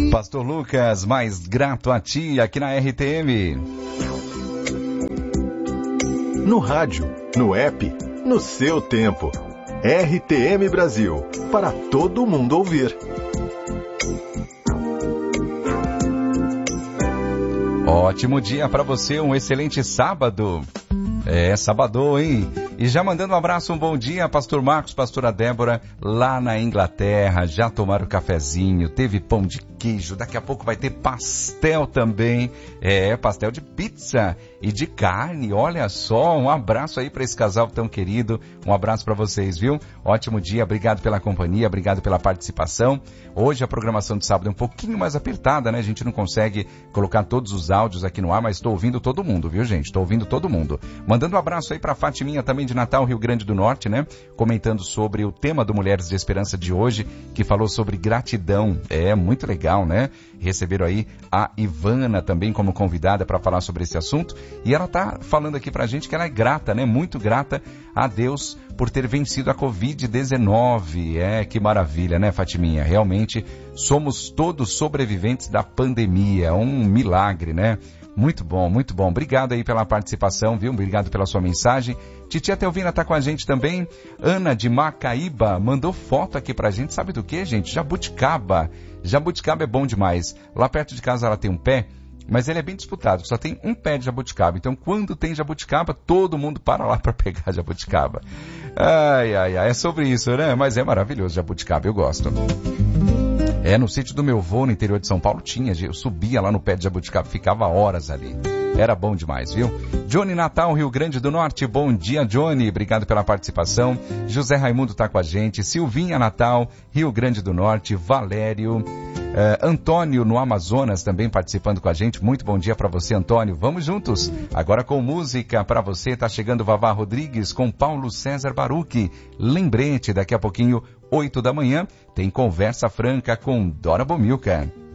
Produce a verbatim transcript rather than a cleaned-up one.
Pastor Lucas, mais grato a ti aqui na R T M. No rádio, no app, no seu tempo. R T M Brasil, para todo mundo ouvir. Ótimo dia para você, um excelente sábado. É, sabadão, hein? E já mandando um abraço, um bom dia, pastor Marcos, pastora Débora, lá na Inglaterra, já tomaram cafezinho, teve pão de queijo, daqui a pouco vai ter pastel também, é, pastel de pizza e de carne, olha só, um abraço aí para esse casal tão querido, um abraço para vocês, viu? Ótimo dia, obrigado pela companhia, obrigado pela participação. Hoje a programação de sábado é um pouquinho mais apertada, né? A gente não consegue colocar todos os áudios aqui no ar, mas estou ouvindo todo mundo, viu, gente? Estou ouvindo todo mundo. Mandando um abraço aí para Fatiminha também de Natal, Rio Grande do Norte, né? Comentando sobre o tema do Mulheres de Esperança de hoje, que falou sobre gratidão. É muito legal, né? Receberam aí a Ivana também como convidada para falar sobre esse assunto. E ela tá falando aqui pra gente que ela é grata, né? Muito grata a Deus por ter vencido a covid dezenove. É, que maravilha, né, Fatiminha? Realmente somos todos sobreviventes da pandemia. Um milagre, né? Muito bom, muito bom. Obrigado aí pela participação, viu? Obrigado pela sua mensagem. Titia Telvina tá com a gente também. Ana de Macaíba mandou foto aqui pra gente. Sabe do que, gente? Jabuticaba. Jabuticaba é bom demais. Lá perto de casa ela tem um pé, mas ele é bem disputado. Só tem um pé de jabuticaba. Então, quando tem jabuticaba, todo mundo para lá para pegar jabuticaba. Ai, ai, ai. É sobre isso, né? Mas é maravilhoso jabuticaba. Eu gosto. É, no sítio do meu avô, no interior de São Paulo, tinha. Eu subia lá no pé de jabuticaba, ficava horas ali. Era bom demais, viu? Johnny Natal, Rio Grande do Norte. Bom dia, Johnny. Obrigado pela participação. José Raimundo tá com a gente. Silvinha Natal, Rio Grande do Norte. Valério. Uh, Antônio no Amazonas também participando com a gente. Muito bom dia para você, Antônio. Vamos juntos. Agora com música para você. Tá chegando Vavá Rodrigues com Paulo César Baruch. Lembrete, daqui a pouquinho, oito da manhã, tem Conversa Franca com Dora Bomilca.